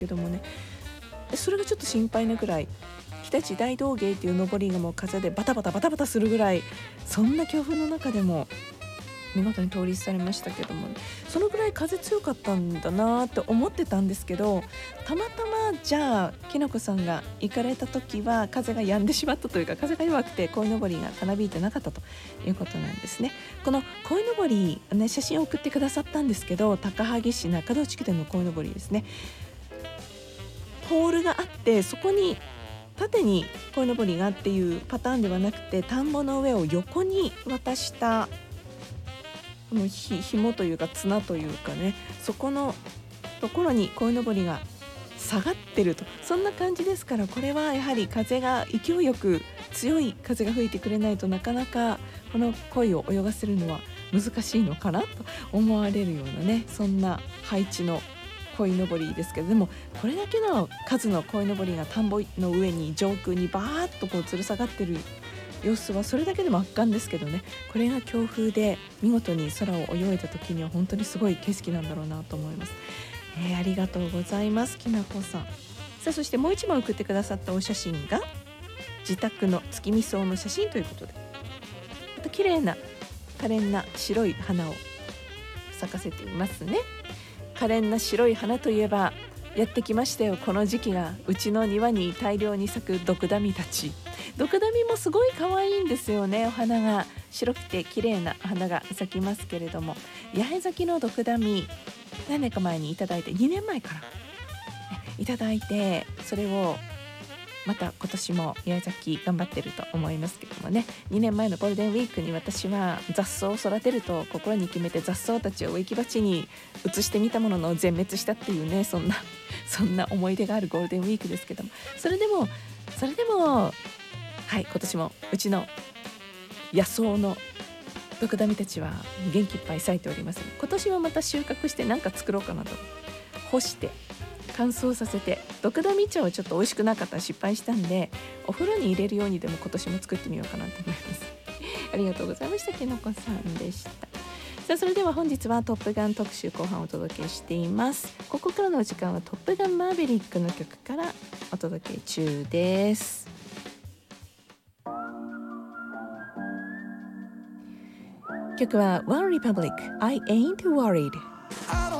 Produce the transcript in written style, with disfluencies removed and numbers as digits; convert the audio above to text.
けどもね、それがちょっと心配なくらい、日立大道芸っていう上りがもう風でバタバタバタバタするぐらい、そんな強風の中でも見事に通り去りましたけども、そのぐらい風強かったんだなって思ってたんですけど、たまたまじゃあきのこさんが行かれた時は風が止んでしまったというか、風が弱くて鯉のぼりがたなびいてなかったということなんですね。この鯉のぼり、ね、写真を送ってくださったんですけど、高萩市中戸地区での鯉のぼりですね。ポールがあって、そこに縦に鯉のぼりがっていうパターンではなくて、田んぼの上を横に渡した紐というか綱というかね、そこのところに鯉のぼりが下がってると、そんな感じですから、これはやはり風が勢いよく強い風が吹いてくれないとなかなかこの鯉を泳がせるのは難しいのかなと思われるようなね、そんな配置の鯉のぼりですけど、でもこれだけの数の鯉のぼりが田んぼの上に上空にバーッとこう吊る下がってる様子はそれだけでも圧巻ですけどね、これが強風で見事に空を泳いだ時には本当にすごい景色なんだろうなと思います。ありがとうございますきなこさん。さあ、そしてもう一枚送ってくださったお写真が自宅の月見草の写真ということで、また綺麗な可憐な白い花を咲かせていますね。可憐な白い花といえばやってきましたよ、この時期が。うちの庭に大量に咲くドクダミたち。ドクダミもすごい可愛いんですよね。お花が白くて綺麗な花が咲きますけれども、八重咲きのドクダミ、何年か前にいただいて、2年前からいただいて、それをまた今年も八重咲き頑張ってると思いますけどもね。2年前のゴールデンウィークに私は雑草を育てると心に決めて、雑草たちを植木鉢に移してみたものの全滅したっていうね、そんな思い出があるゴールデンウィークですけども、それでもはい、今年もうちの野草のドクダミたちは元気いっぱい咲いております。今年はまた収穫して何か作ろうかなと、干して乾燥させて、ドクダミ茶はちょっと美味しくなかったら失敗したんで、お風呂に入れるようにでも今年も作ってみようかなと思いますありがとうございました。きのこさんでした。さあ、それでは本日はトップガン特集後半をお届けしています。ここからの時間はトップガンマーヴェリックの曲からお届け中です。曲は One Republic I Ain't Worried。